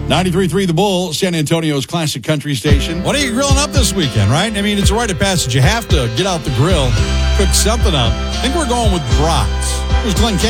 93.3 The Bull, San Antonio's classic country station. What are you grilling up this weekend, right? I mean, it's a rite of passage. You have to get out the grill, cook something up. I think we're going with brats. Here's Glenn